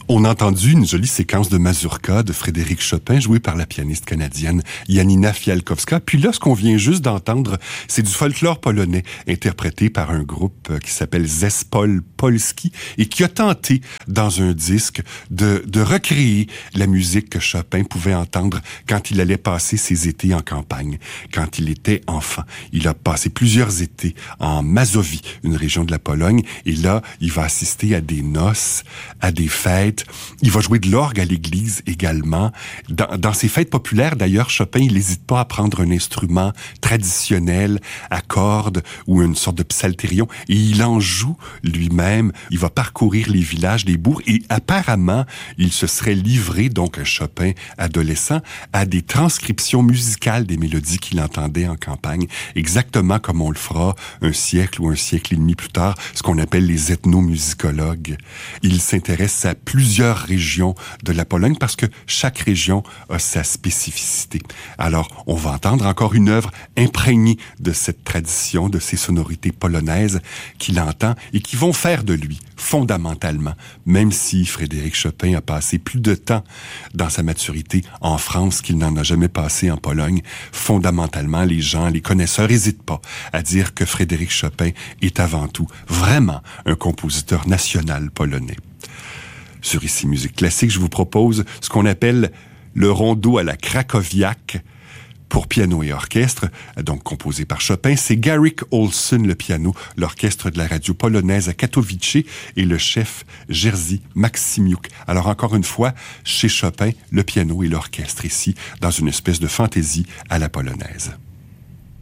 On a entendu une jolie séquence de mazurka de Frédéric Chopin jouée par la pianiste canadienne Janina Fialkowska. Puis là, ce qu'on vient juste d'entendre, c'est du folklore polonais interprété par un groupe qui s'appelle Zespol Polski et qui a tenté dans un disque de recréer la musique que Chopin pouvait entendre quand il allait passer ses étés en campagne, quand il était enfant. Il a passé plusieurs étés en Mazovie, une région de la Pologne, et là, il va assister à des noces, à des fêtes. Il va jouer de l'orgue à l'église également. Dans ces fêtes populaires, d'ailleurs, Chopin, il n'hésite pas à prendre un instrument traditionnel à cordes ou une sorte de psalterion, et il en joue lui-même. Il va parcourir les villages, les bourgs, et apparemment, il se serait livré, donc un Chopin adolescent, à des transcriptions musicales des mélodies qu'il entendait en campagne, exactement comme on le fera un siècle ou un siècle et demi plus tard, ce qu'on appelle les ethnomusicologues. Il s'intéresse à plusieurs régions de la Pologne parce que chaque région a sa spécificité. Alors, on va entendre encore une œuvre imprégnée de cette tradition, de ces sonorités polonaises qu'il entend et qui vont faire de lui, fondamentalement, même si Frédéric Chopin a passé plus de temps dans sa maturité en France qu'il n'en a jamais passé en Pologne, fondamentalement, les connaisseurs n'hésitent pas à dire que Frédéric Chopin est avant tout vraiment un compositeur national polonais. Sur Ici Musique Classique, je vous propose ce qu'on appelle le rondo à la Krakowiak pour piano et orchestre, donc composé par Chopin. C'est Garrick Olson, le piano, l'orchestre de la radio polonaise à Katowice et le chef Jerzy Maksimiuk. Alors encore une fois, chez Chopin, le piano et l'orchestre ici, dans une espèce de fantaisie à la polonaise.